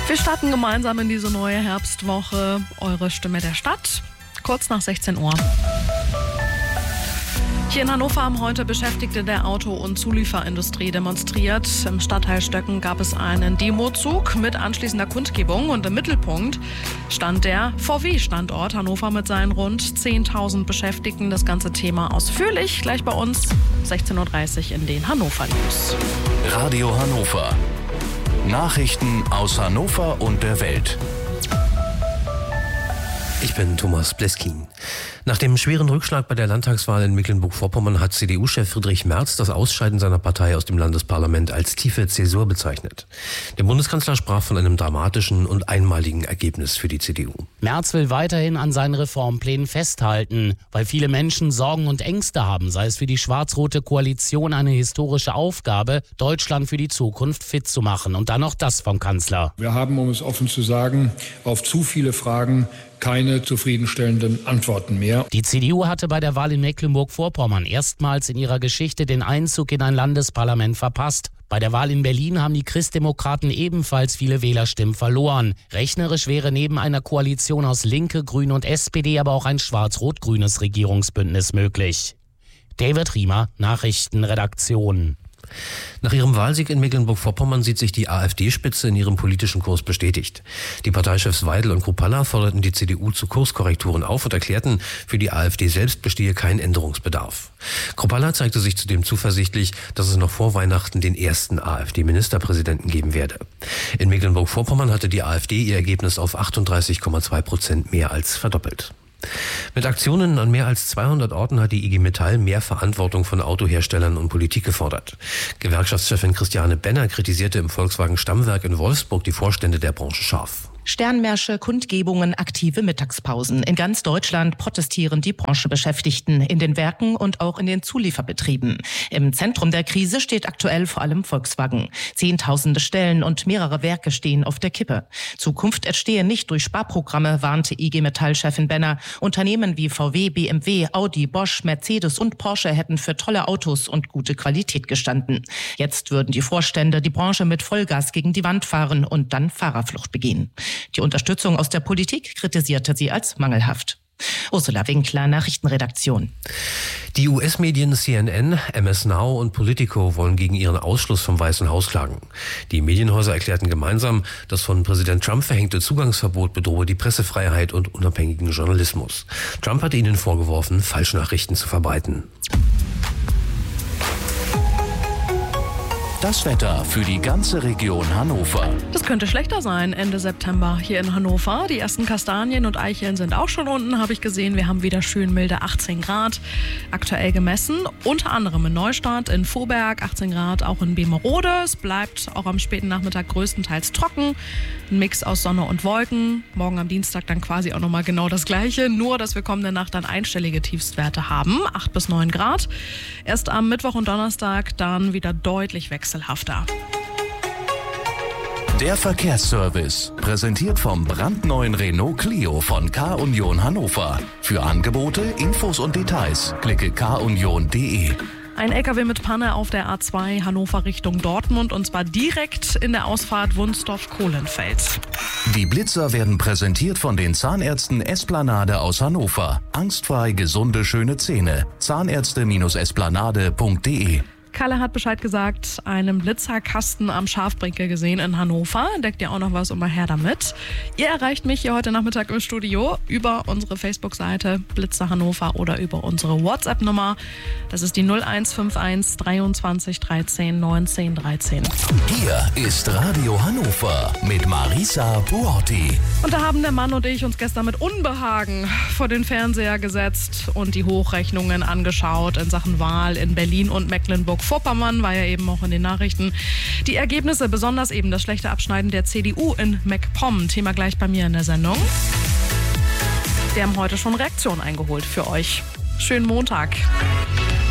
Wir starten gemeinsam in diese neue Herbstwoche. Eure Stimme der Stadt, kurz nach 16 Uhr. Hier in Hannover haben heute Beschäftigte der Auto- und Zulieferindustrie demonstriert. Im Stadtteil Stöcken gab es einen Demozug mit anschließender Kundgebung und im Mittelpunkt stand der VW-Standort Hannover mit seinen rund 10.000 Beschäftigten. Das ganze Thema ausführlich gleich bei uns 16.30 Uhr in den Hannover News. Radio Hannover. Nachrichten aus Hannover und der Welt. Ich bin Thomas Bleskin. Nach dem schweren Rückschlag bei der Landtagswahl in Mecklenburg-Vorpommern hat CDU-Chef Friedrich Merz das Ausscheiden seiner Partei aus dem Landesparlament als tiefe Zäsur bezeichnet. Der Bundeskanzler sprach von einem dramatischen und einmaligen Ergebnis für die CDU. Merz will weiterhin an seinen Reformplänen festhalten, weil viele Menschen Sorgen und Ängste haben, sei es für die schwarz-rote Koalition eine historische Aufgabe, Deutschland für die Zukunft fit zu machen. Und dann noch das vom Kanzler. Wir haben, um es offen zu sagen, auf zu viele Fragen keine zufriedenstellenden Antworten mehr. Die CDU hatte bei der Wahl in Mecklenburg-Vorpommern erstmals in ihrer Geschichte den Einzug in ein Landesparlament verpasst. Bei der Wahl in Berlin haben die Christdemokraten ebenfalls viele Wählerstimmen verloren. Rechnerisch wäre neben einer Koalition aus Linke, Grüne und SPD aber auch ein schwarz-rot-grünes Regierungsbündnis möglich. David Riemer, Nachrichtenredaktion. Nach ihrem Wahlsieg in Mecklenburg-Vorpommern sieht sich die AfD-Spitze in ihrem politischen Kurs bestätigt. Die Parteichefs Weidel und Kruppalla forderten die CDU zu Kurskorrekturen auf und erklärten, für die AfD selbst bestehe kein Änderungsbedarf. Kruppalla zeigte sich zudem zuversichtlich, dass es noch vor Weihnachten den ersten AfD-Ministerpräsidenten geben werde. In Mecklenburg-Vorpommern hatte die AfD ihr Ergebnis auf 38,2% mehr als verdoppelt. Mit Aktionen an mehr als 200 Orten hat die IG Metall mehr Verantwortung von Autoherstellern und Politik gefordert. Gewerkschaftschefin Christiane Benner kritisierte im Volkswagen-Stammwerk in Wolfsburg die Vorstände der Branche scharf. Sternmärsche, Kundgebungen, aktive Mittagspausen. In ganz Deutschland protestieren die Branchenbeschäftigten in den Werken und auch in den Zulieferbetrieben. Im Zentrum der Krise steht aktuell vor allem Volkswagen. Zehntausende Stellen und mehrere Werke stehen auf der Kippe. Zukunft entstehe nicht durch Sparprogramme, warnte IG Metall-Chefin Benner. Unternehmen wie VW, BMW, Audi, Bosch, Mercedes und Porsche hätten für tolle Autos und gute Qualität gestanden. Jetzt würden die Vorstände die Branche mit Vollgas gegen die Wand fahren und dann Fahrerflucht begehen. Die Unterstützung aus der Politik kritisierte sie als mangelhaft. Ursula Winkler, Nachrichtenredaktion. Die US-Medien CNN, MS Now und Politico wollen gegen ihren Ausschluss vom Weißen Haus klagen. Die Medienhäuser erklärten gemeinsam, das von Präsident Trump verhängte Zugangsverbot bedrohe die Pressefreiheit und unabhängigen Journalismus. Trump hatte ihnen vorgeworfen, Falschnachrichten zu verbreiten. Das Wetter für die ganze Region Hannover. Das könnte schlechter sein Ende September hier in Hannover. Die ersten Kastanien und Eicheln sind auch schon unten, habe ich gesehen. Wir haben wieder schön milde 18 Grad aktuell gemessen. Unter anderem in Neustadt, in Vohberg 18 Grad, auch in Bemerode. Es bleibt auch am späten Nachmittag größtenteils trocken. Ein Mix aus Sonne und Wolken. Morgen am Dienstag dann quasi auch nochmal genau das Gleiche. Nur, dass wir kommende Nacht dann einstellige Tiefstwerte haben. 8 bis 9 Grad. Erst am Mittwoch und Donnerstag dann wieder deutlich wechselhafter. Der Verkehrsservice, präsentiert vom brandneuen Renault Clio von K-Union Hannover. Für Angebote, Infos und Details klicke kunion.de. Ein LKW mit Panne auf der A2 Hannover Richtung Dortmund und zwar direkt in der Ausfahrt Wunstorf-Kohlenfels. Die Blitzer werden präsentiert von den Zahnärzten Esplanade aus Hannover. Angstfrei gesunde, schöne Zähne. Zahnärzte-esplanade.de. Kalle hat Bescheid gesagt, einen Blitzerkasten am Schafbrinke gesehen in Hannover. Entdeckt ihr auch noch was, immer her damit. Ihr erreicht mich hier heute Nachmittag im Studio über unsere Facebook-Seite Blitzer Hannover oder über unsere WhatsApp-Nummer. Das ist die 0151 23 13 19 13. Hier ist Radio Hannover mit Marisa Buorti. Und da haben der Mann und ich uns gestern mit Unbehagen vor den Fernseher gesetzt und die Hochrechnungen angeschaut in Sachen Wahl in Berlin und Mecklenburg-Vorpommern, war ja eben auch in den Nachrichten. Die Ergebnisse, besonders eben das schlechte Abschneiden der CDU in MacPom. Thema gleich bei mir in der Sendung. Wir haben heute schon Reaktionen eingeholt für euch. Schönen Montag.